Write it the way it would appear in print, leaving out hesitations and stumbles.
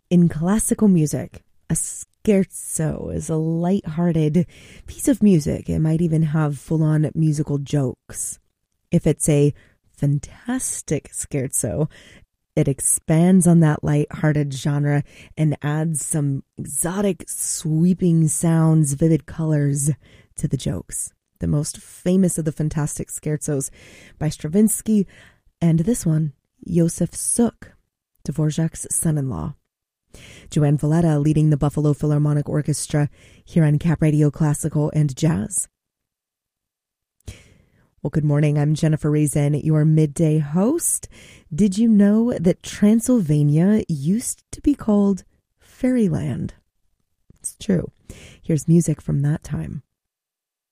In classical music, a scherzo is a light-hearted piece of music. It might even have full-on musical jokes. If it's a fantastic scherzo, it expands on that light-hearted genre and adds some exotic, sweeping sounds, vivid colors to the jokes. The most famous of the fantastic scherzos by Stravinsky, and this one, Josef Suk, Dvorak's son-in-law. Joanne Valletta leading the Buffalo Philharmonic Orchestra here on Cap Radio Classical and Jazz. Well, good morning. I'm Jennifer Reason, your midday host. Did you know that Transylvania used to be called Fairyland? It's true. Here's music from that time.